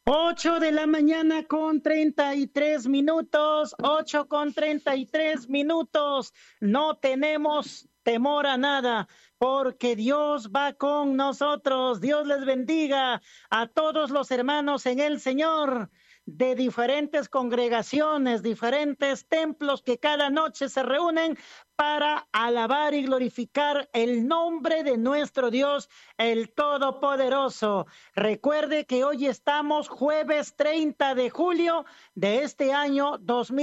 8 de la mañana con 33 minutos, 8 con 33 minutos. No tenemos temor a nada, porque Dios va con nosotros. Dios les bendiga a todos los hermanos en el Señor de diferentes congregaciones, diferentes templos que cada noche se reúnen para alabar y glorificar el nombre de nuestro Dios, el Todopoderoso. Recuerde que hoy estamos jueves 30 de julio de este año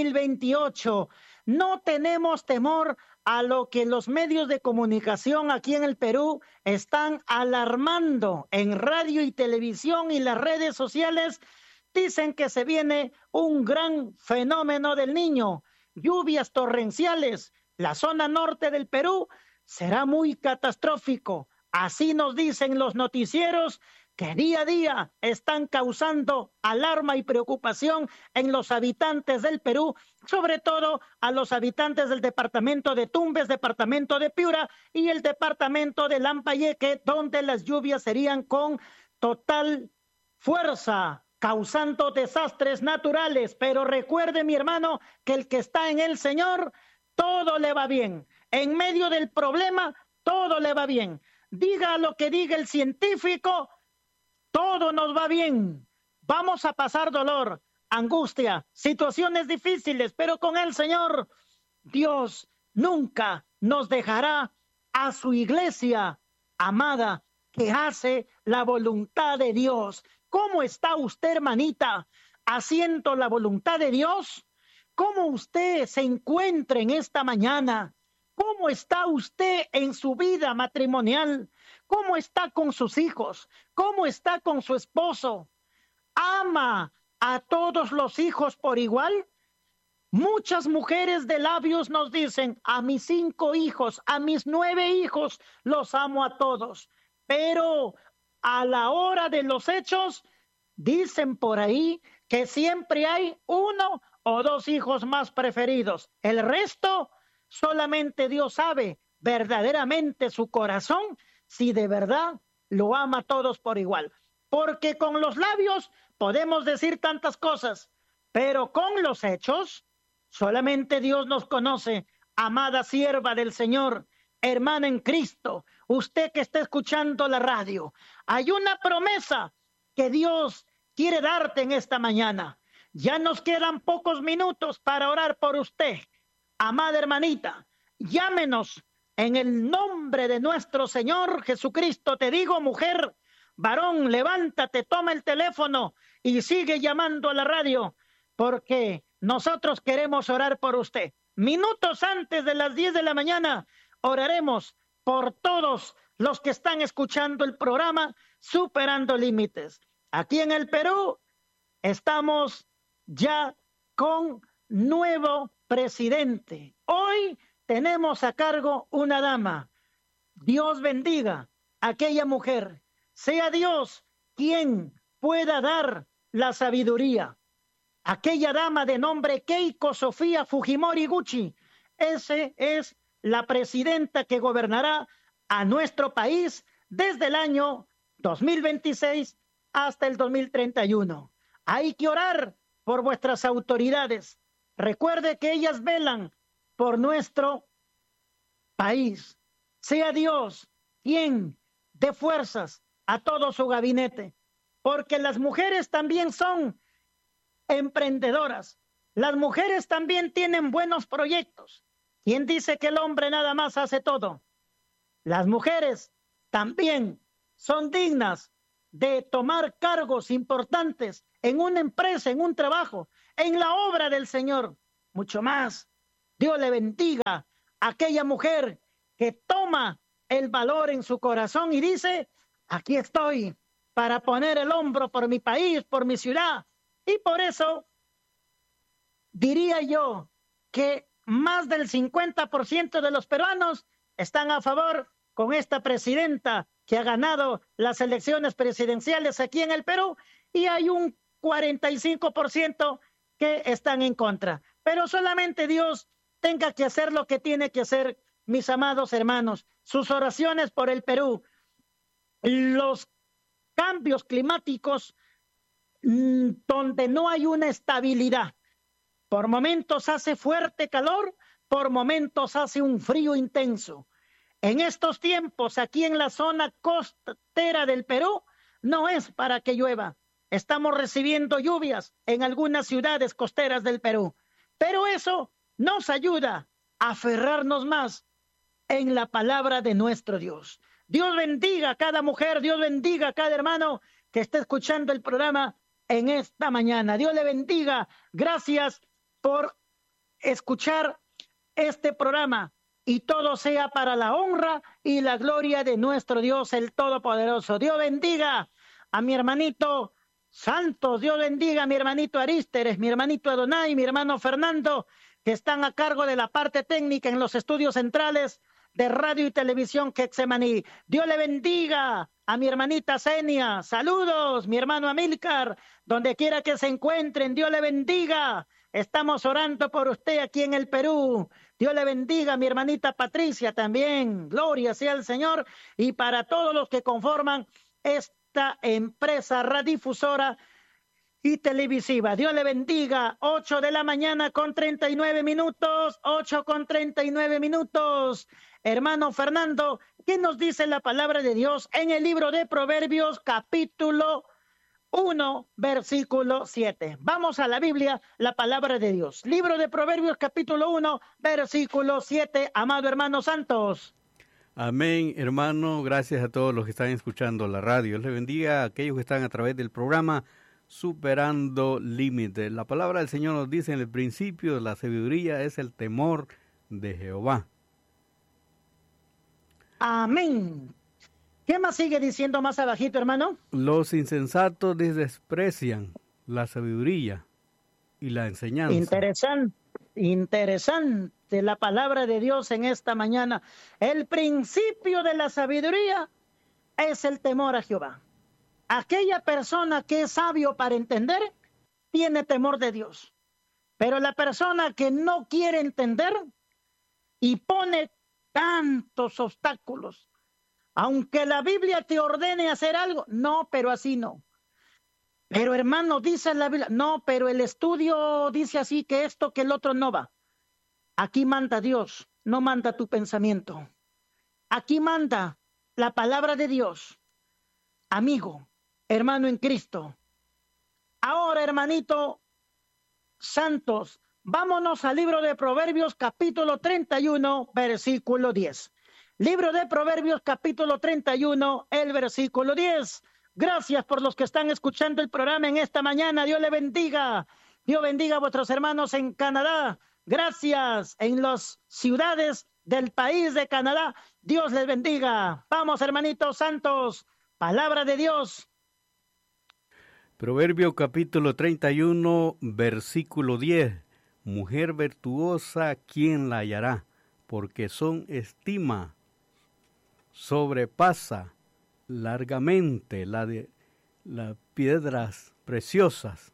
2028. No tenemos temor a lo que los medios de comunicación aquí en el Perú están alarmando en radio y televisión y las redes sociales. Dicen que se viene un gran fenómeno del Niño, lluvias torrenciales. La zona norte del Perú será muy catastrófico. Así nos dicen los noticieros que día a día están causando alarma y preocupación en los habitantes del Perú, sobre todo a los habitantes del departamento de Tumbes, departamento de Piura y el departamento de Lambayeque, donde las lluvias serían con total fuerza, causando desastres naturales. Pero recuerde, mi hermano, que el que está en el Señor, todo le va bien. En medio del problema, todo le va bien. Diga lo que diga el científico, todo nos va bien. Vamos a pasar dolor, angustia, situaciones difíciles, pero con el Señor, Dios nunca nos dejará a su iglesia amada que hace la voluntad de Dios. ¿Cómo está usted, hermanita, haciendo la voluntad de Dios? ¿Cómo usted se encuentra en esta mañana? ¿Cómo está usted en su vida matrimonial? ¿Cómo está con sus hijos? ¿Cómo está con su esposo? ¿Ama a todos los hijos por igual? Muchas mujeres de labios nos dicen: a mis 5 hijos, a mis 9 hijos, los amo a todos. Pero a la hora de los hechos, dicen por ahí que siempre hay 1 o 2 hijos más preferidos. El resto, solamente Dios sabe verdaderamente su corazón, si de verdad lo ama a todos por igual. Porque con los labios podemos decir tantas cosas, pero con los hechos, solamente Dios nos conoce. Amada sierva del Señor, hermana en Cristo, usted que está escuchando la radio, hay una promesa que Dios quiere darte en esta mañana. Ya nos quedan pocos minutos para orar por usted. Amada hermanita, llámenos en el nombre de nuestro Señor Jesucristo. Te digo, mujer, varón, levántate, toma el teléfono y sigue llamando a la radio, porque nosotros queremos orar por usted. Minutos antes de las 10 de la mañana, oraremos por todos los que están escuchando el programa Superando Límites. Aquí en el Perú estamos ya con nuevo presidente. Hoy tenemos a cargo una dama. Dios bendiga a aquella mujer. Sea Dios quien pueda dar la sabiduría. Aquella dama de nombre Keiko Sofía Fujimori Gucci, esa es la presidenta que gobernará a nuestro país desde el año 2026 hasta el 2031. Hay que orar por vuestras autoridades. Recuerde que ellas velan por nuestro país. Sea Dios quien dé fuerzas a todo su gabinete, porque las mujeres también son emprendedoras. Las mujeres también tienen buenos proyectos. ¿Quién dice que el hombre nada más hace todo? Las mujeres también son dignas de tomar cargos importantes en una empresa, en un trabajo, en la obra del Señor. Mucho más. Dios le bendiga a aquella mujer que toma el valor en su corazón y dice: aquí estoy para poner el hombro por mi país, por mi ciudad. Y por eso diría yo que más del 50% de los peruanos están a favor con esta presidenta que ha ganado las elecciones presidenciales aquí en el Perú, y hay un 45% que están en contra. Pero solamente Dios tenga que hacer lo que tiene que hacer, mis amados hermanos. Sus oraciones por el Perú. Los cambios climáticos donde no hay una estabilidad. Por momentos hace fuerte calor, por momentos hace un frío intenso. En estos tiempos, aquí en la zona costera del Perú, no es para que llueva. Estamos recibiendo lluvias en algunas ciudades costeras del Perú, pero eso nos ayuda a aferrarnos más en la palabra de nuestro Dios. Dios bendiga a cada mujer, Dios bendiga a cada hermano que esté escuchando el programa en esta mañana. Dios le bendiga. Gracias por escuchar este programa y todo sea para la honra y la gloria de nuestro Dios, el Todopoderoso. Dios bendiga a mi hermanito Santos, Dios bendiga a mi hermanito Arísteres, mi hermanito Adonai, mi hermano Fernando, que están a cargo de la parte técnica en los estudios centrales de radio y televisión Quexemaní. Dios le bendiga a mi hermanita Zenia. Saludos, mi hermano Amílcar, donde quiera que se encuentren. Dios le bendiga. Estamos orando por usted aquí en el Perú. Dios le bendiga a mi hermanita Patricia también. Gloria sea al Señor. Y para todos los que conforman esta empresa radiodifusora y televisiva. Dios le bendiga. 8 de la mañana con 39 minutos. 8 con 39 minutos. Hermano Fernando, ¿qué nos dice la palabra de Dios en el libro de Proverbios, capítulo 1, versículo 7? Vamos a la Biblia, la palabra de Dios. Libro de Proverbios, capítulo 1, versículo 7. Amado hermano Santos. Amén, hermano. Gracias a todos los que están escuchando la radio. Dios les bendiga a aquellos que están a través del programa Superando Límites. La palabra del Señor nos dice en el principio, la sabiduría es el temor de Jehová. Amén. ¿Qué más sigue diciendo más abajito, hermano? Los insensatos desprecian la sabiduría y la enseñanza. Interesante la palabra de Dios en esta mañana. El principio de la sabiduría es el temor a Jehová. Aquella persona que es sabio para entender, tiene temor de Dios. Pero la persona que no quiere entender y pone tantos obstáculos, aunque la Biblia te ordene hacer algo, no, pero así no. Pero hermano, dice la Biblia, no, pero el estudio dice así, que esto, que el otro no va. Aquí manda Dios, no manda tu pensamiento. Aquí manda la palabra de Dios. Amigo, hermano en Cristo. Ahora, hermanito Santos, vámonos al libro de Proverbios, capítulo 31, versículo 10. Libro de Proverbios, capítulo 31, el versículo 10. Gracias por los que están escuchando el programa en esta mañana. Dios le bendiga. Dios bendiga a vuestros hermanos en Canadá. Gracias en las ciudades del país de Canadá. Dios les bendiga. Vamos, hermanitos santos. Palabra de Dios. Proverbio capítulo 31, versículo 10. Mujer virtuosa, ¿quién la hallará? Porque son estima, sobrepasa largamente las piedras preciosas.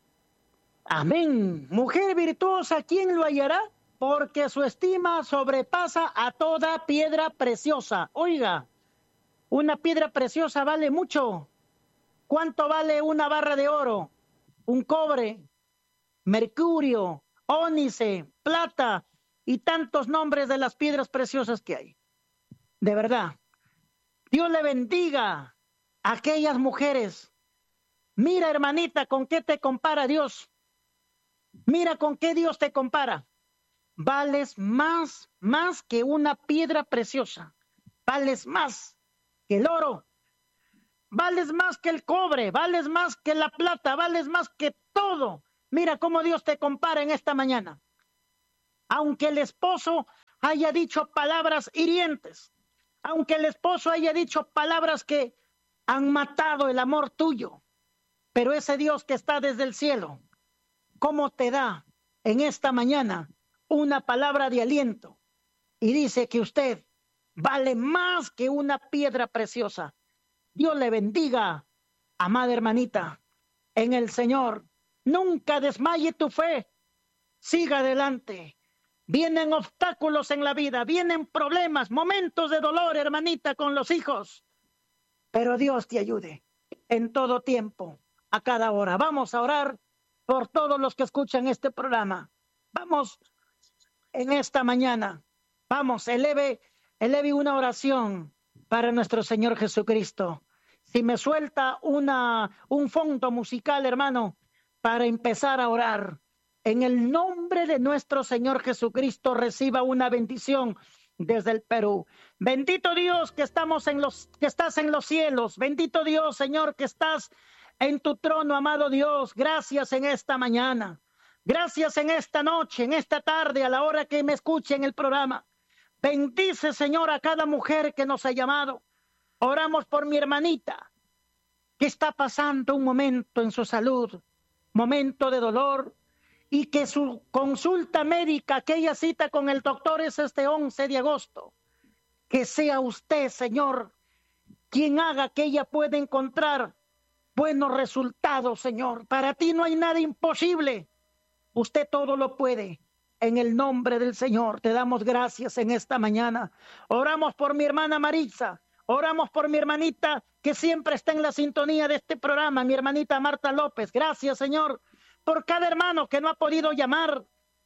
Amén. Mujer virtuosa, ¿quién lo hallará? Porque su estima sobrepasa a toda piedra preciosa. Oiga, una piedra preciosa vale mucho. ¿Cuánto vale una barra de oro? Un cobre, mercurio, ónice, plata y tantos nombres de las piedras preciosas que hay. De verdad, Dios le bendiga a aquellas mujeres. Mira, hermanita, ¿con qué te compara Dios? Mira con qué Dios te compara. Vales más que una piedra preciosa. Vales más que el oro. Vales más que el cobre. Vales más que la plata. Vales más que todo. Mira cómo Dios te compara en esta mañana. Aunque el esposo haya dicho palabras hirientes, aunque el esposo haya dicho palabras que han matado el amor tuyo, pero ese Dios que está desde el cielo, ¿cómo te da en esta mañana una palabra de aliento? Y dice que usted vale más que una piedra preciosa. Dios le bendiga, amada hermanita, en el Señor. Nunca desmaye tu fe. Siga adelante. Vienen obstáculos en la vida, vienen problemas, momentos de dolor, hermanita, con los hijos. Pero Dios te ayude en todo tiempo. a cada hora. Vamos a orar por todos los que escuchan este programa. Vamos en esta mañana. Vamos, eleve una oración para nuestro Señor Jesucristo. Si me suelta un fondo musical, hermano, para empezar a orar. En el nombre de nuestro Señor Jesucristo, reciba una bendición desde el Perú. Bendito Dios que estás en los cielos. Bendito Dios, Señor, que estás en tu trono, amado Dios. Gracias en esta mañana. Gracias en esta noche, en esta tarde, a la hora que me escuchen el programa. Bendice, Señor, a cada mujer que nos ha llamado. Oramos por mi hermanita, que está pasando un momento en su salud, momento de dolor, y que su consulta médica, aquella cita con el doctor es este 11 de agosto. Que sea usted, Señor, quien haga que ella pueda encontrar buenos resultados, Señor. Para ti no hay nada imposible. Usted todo lo puede. En el nombre del Señor te damos gracias en esta mañana. Oramos por mi hermana Maritza. Oramos por mi hermanita que siempre está en la sintonía de este programa, mi hermanita Marta López. Gracias, Señor, por cada hermano que no ha podido llamar.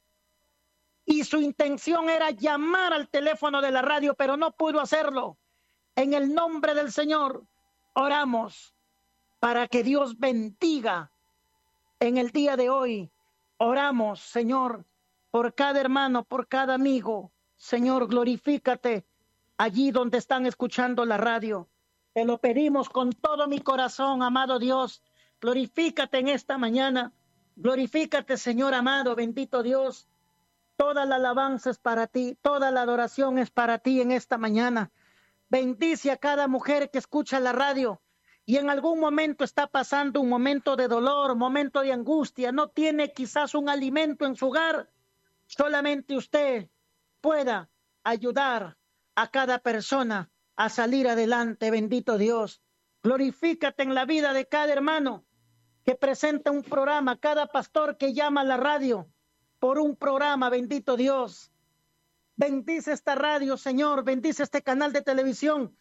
Y su intención era llamar al teléfono de la radio, pero no pudo hacerlo. En el nombre del Señor, oramos para que Dios bendiga en el día de hoy. Oramos, Señor, por cada hermano, por cada amigo. Señor, glorifícate allí donde están escuchando la radio. Te lo pedimos con todo mi corazón, amado Dios. Glorifícate en esta mañana. Glorifícate, Señor amado, bendito Dios. Toda la alabanza es para ti, toda la adoración es para ti en esta mañana. Bendice a cada mujer que escucha la radio y en algún momento está pasando un momento de dolor, momento de angustia, no tiene quizás un alimento en su hogar. Solamente usted pueda ayudar a cada persona a salir adelante, bendito Dios. Glorifícate en la vida de cada hermano que presenta un programa, cada pastor que llama a la radio por un programa, bendito Dios. Bendice esta radio, Señor, bendice este canal de televisión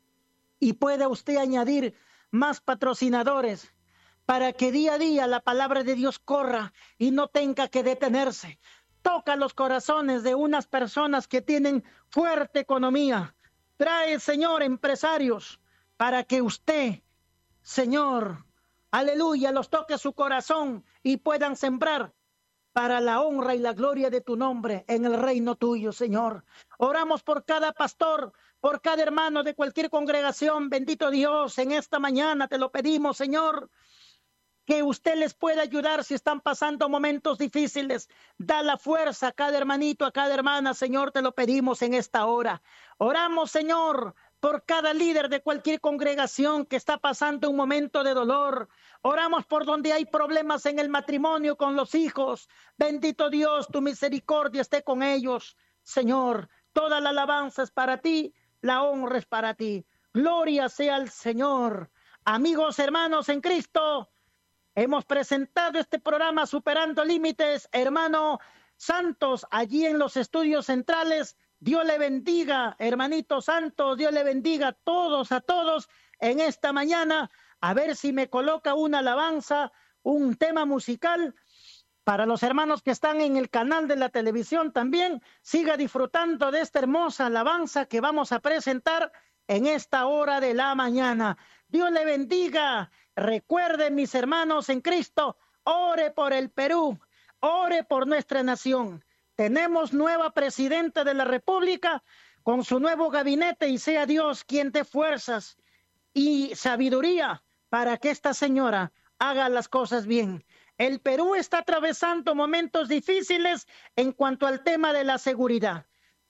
y pueda usted añadir más patrocinadores para que día a día la palabra de Dios corra y no tenga que detenerse. Toca los corazones de unas personas que tienen fuerte economía. Trae, Señor, empresarios para que usted, Señor, aleluya, los toque su corazón y puedan sembrar para la honra y la gloria de tu nombre en el reino tuyo, Señor. Oramos por cada pastor, por cada hermano de cualquier congregación. Bendito Dios, en esta mañana te lo pedimos, Señor, que usted les pueda ayudar si están pasando momentos difíciles. Da la fuerza a cada hermanito, a cada hermana, Señor, te lo pedimos en esta hora. Oramos, Señor, por cada líder de cualquier congregación que está pasando un momento de dolor. Oramos por donde hay problemas en el matrimonio con los hijos. Bendito Dios, tu misericordia esté con ellos. Señor, toda la alabanza es para ti, la honra es para ti. Gloria sea al Señor. Amigos, hermanos en Cristo, hemos presentado este programa Superando Límites. Hermano Santos, allí en los estudios centrales. Dios le bendiga, hermanito Santos, Dios le bendiga a todos en esta mañana. A ver si me coloca una alabanza, un tema musical. Para los hermanos que están en el canal de la televisión también, siga disfrutando de esta hermosa alabanza que vamos a presentar en esta hora de la mañana. Dios le bendiga. Recuerden, mis hermanos en Cristo, ore por el Perú, ore por nuestra nación. Tenemos nueva presidenta de la República con su nuevo gabinete y sea Dios quien dé fuerzas y sabiduría para que esta señora haga las cosas bien. El Perú está atravesando momentos difíciles en cuanto al tema de la seguridad.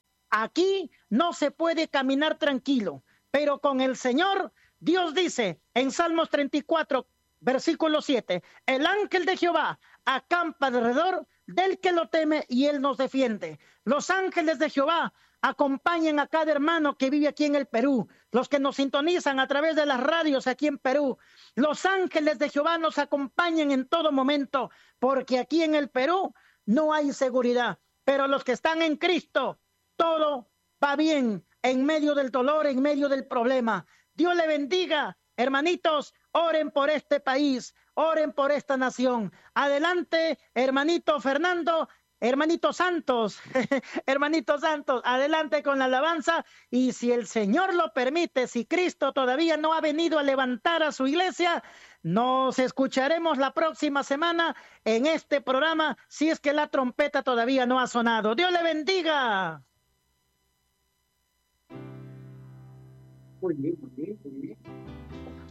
Aquí no se puede caminar tranquilo, pero con el Señor, Dios dice en Salmos 34, versículo 7, el ángel de Jehová acampa alrededor del que lo teme y él nos defiende. Los ángeles de Jehová acompañen a cada hermano que vive aquí en el Perú, los que nos sintonizan a través de las radios aquí en Perú. Los ángeles de Jehová nos acompañan en todo momento, porque aquí en el Perú no hay seguridad, pero los que están en Cristo, todo va bien en medio del dolor, en medio del problema. Dios le bendiga, hermanitos, Oren por este país, oren por esta nación. Adelante, hermanito Fernando, hermanito Santos, hermanito Santos, adelante con la alabanza. Y si el Señor lo permite, si Cristo todavía no ha venido a levantar a su iglesia, nos escucharemos la próxima semana en este programa, si es que la trompeta todavía no ha sonado. Dios le bendiga. Muy bien, muy bien, muy bien.